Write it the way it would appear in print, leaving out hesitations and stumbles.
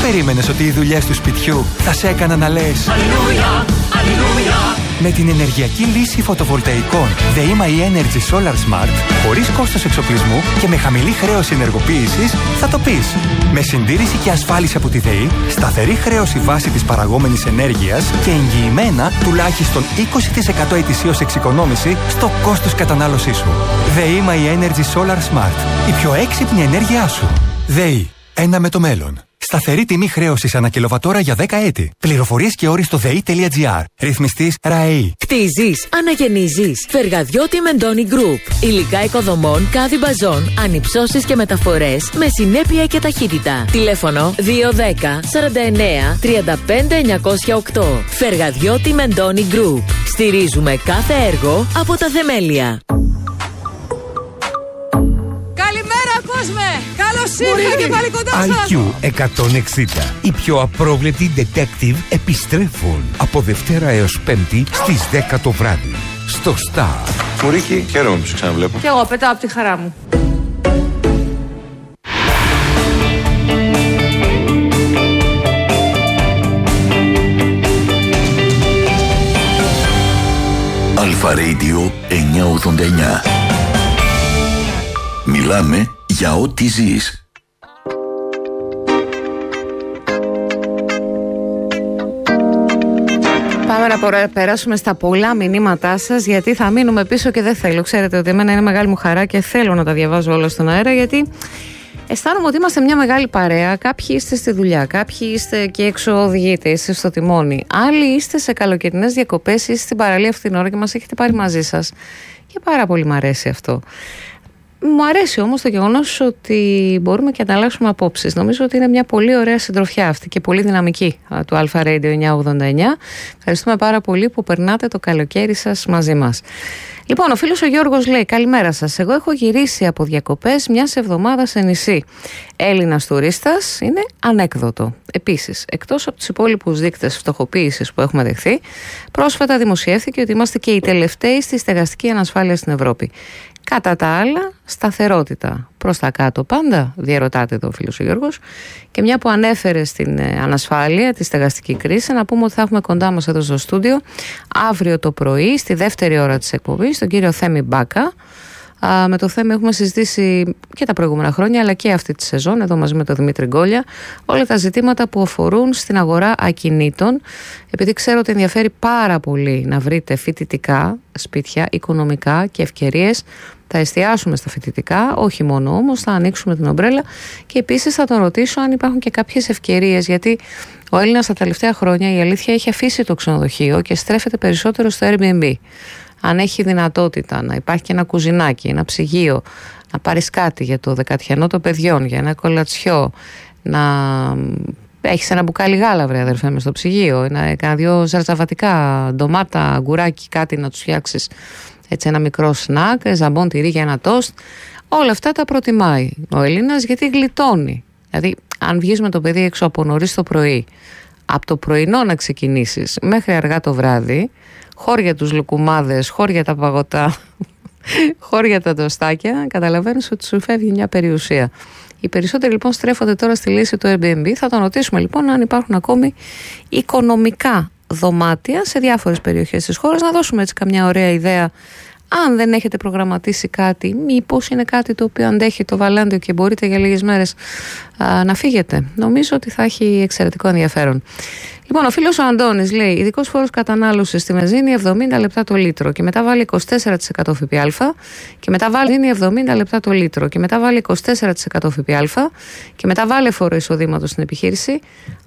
περίμενες ότι οι δουλειές του σπιτιού θα σε έκαναν να λες Αλληλούια, αλληλούια? Με την ενεργειακή λύση φωτοβολταϊκών ΔΕΗ Energy Solar Smart, χωρίς κόστος εξοπλισμού και με χαμηλή χρέωση ενεργοποίησης, θα το πεις. Με συντήρηση και ασφάλιση από τη ΔΕΗ, σταθερή χρέωση βάση της παραγόμενης ενέργειας και εγγυημένα τουλάχιστον 20% ετησίως εξοικονόμηση στο κόστος κατανάλωσής σου. ΔΕΗ Energy Solar Smart. Η πιο έξυπνη ενέργειά σου. ΔΕΗ. Ένα με το μέλλον. Σταθερή τιμή χρέωσης ανά κιλοβατόρα για 10 έτη. Πληροφορίες και όροι στο ΔΕΗ.gr. Ρυθμιστής ΡΑΕΗ. Κτίζεις, αναγεννίζεις. Φεργαδιώτη Μεντόνι Group. Υλικά οικοδομών, κάδι μπαζών, ανυψώσεις και μεταφορές με συνέπεια και ταχύτητα. Τηλέφωνο 210 49 35 908. Φεργαδιώτη Μεντόνι Group. Στηρίζουμε κάθε έργο από τα θεμέλια. Καλώς ήρθατε και πάλι κοντά σας. IQ 160. Οι πιο απρόβλεπτοι detective επιστρέφουν από Δευτέρα έως Πέμπτη στις 10 το βράδυ. Στο Star. Μουρίκη, χαίρομαι που σε ξαναβλέπω. Κι εγώ πετάω από τη χαρά μου. Αλφα Radio 989. Μιλάμε για ό,τι ζεις. Πάμε να περάσουμε στα πολλά μηνύματά σας, γιατί θα μείνουμε πίσω και δεν θέλω. Ξέρετε ότι εμένα είναι μεγάλη μου χαρά και θέλω να τα διαβάζω όλα στον αέρα, γιατί αισθάνομαι ότι είμαστε μια μεγάλη παρέα. Κάποιοι είστε στη δουλειά, κάποιοι είστε και έξω οδηγείτε, είστε στο τιμόνι. Άλλοι είστε σε καλοκαιρινές διακοπές, είστε στην παραλία αυτήν την ώρα και μας έχετε πάρει μαζί σας. Και πάρα πολύ μου αρέσει αυτό. Μου αρέσει όμως το γεγονός ότι μπορούμε και να ανταλλάξουμε απόψεις. Νομίζω ότι είναι μια πολύ ωραία συντροφιά αυτή και πολύ δυναμική του Alpha Radio 989. Ευχαριστούμε πάρα πολύ που περνάτε το καλοκαίρι σας μαζί μας. Λοιπόν, ο φίλος ο Γιώργος λέει: καλημέρα σας. Εγώ έχω γυρίσει από διακοπές μιας εβδομάδας σε νησί. Έλληνας τουρίστας είναι ανέκδοτο. Επίσης, εκτός από τους υπόλοιπους δείκτες φτωχοποίησης που έχουμε δεχθεί, πρόσφατα δημοσιεύθηκε ότι είμαστε και οι τελευταίοι στη στεγαστική ανασφάλεια στην Ευρώπη. Κατά τα άλλα, σταθερότητα προς τα κάτω πάντα, διαρωτάται εδώ ο φίλος ο Γιώργος. Και μια που ανέφερε στην ανασφάλεια, τη στεγαστική κρίση, να πούμε ότι θα έχουμε κοντά μας εδώ στο στούντιο αύριο το πρωί, στη δεύτερη ώρα της εκπομπής, τον κύριο Θέμη Μπάκα. Με το θέμα έχουμε συζητήσει και τα προηγούμενα χρόνια, αλλά και αυτή τη σεζόν, εδώ μαζί με τον Δημήτρη Γκόλια, όλα τα ζητήματα που αφορούν στην αγορά ακινήτων. Επειδή ξέρω ότι ενδιαφέρει πάρα πολύ να βρείτε φοιτητικά σπίτια, οικονομικά και ευκαιρίες, θα εστιάσουμε στα φοιτητικά, όχι μόνο όμως, θα ανοίξουμε την ομπρέλα και επίσης θα τον ρωτήσω αν υπάρχουν και κάποιες ευκαιρίες, γιατί ο Έλληνας τα τελευταία χρόνια, η αλήθεια, έχει αφήσει το ξενοδοχείο και στρέφεται περισσότερο στο Airbnb. Αν έχει δυνατότητα να υπάρχει και ένα κουζινάκι, ένα ψυγείο, να πάρεις κάτι για το δεκατιανό των παιδιών, για ένα κολατσιό, να έχεις ένα μπουκάλι γάλα, βρε αδερφέ, μες στο ψυγείο, κάνα δυο ζαρζαβατικά, ντομάτα, αγκουράκι, κάτι να τους φτιάξεις, έτσι ένα μικρό σνακ, ζαμπόν τυρί για ένα τόστ. Όλα αυτά τα προτιμάει ο Έλληνας, γιατί γλιτώνει. Δηλαδή, αν βγεις με το παιδί έξω από νωρίς το πρωί, από το πρωινό να ξεκινήσεις μέχρι αργά το βράδυ, χώρια τους λουκουμάδες, χώρια τα παγωτά, χώρια τα τοστάκια, καταλαβαίνεις ότι σου φεύγει μια περιουσία. Οι περισσότεροι λοιπόν στρέφονται τώρα στη λύση του Airbnb. Θα τον ρωτήσουμε λοιπόν αν υπάρχουν ακόμη οικονομικά δωμάτια σε διάφορες περιοχές της χώρας, να δώσουμε έτσι καμιά ωραία ιδέα. Αν δεν έχετε προγραμματίσει κάτι, μήπως είναι κάτι το οποίο αντέχει το βαλάντιο και μπορείτε για λίγες μέρες να φύγετε. Νομίζω ότι θα έχει εξαιρετικό ενδιαφέρον. Λοιπόν, ο φίλος ο Αντώνης λέει: ειδικός φόρος κατανάλωσης στη βενζίνη 70 λεπτά το λίτρο και μετά βάλει 24% ΦΠΑ και μετά βάλει 70 λεπτά το λίτρο και μετά βάλει 24% ΦΠΑ και μετά βάλει φόρο εισοδήματος στην επιχείρηση.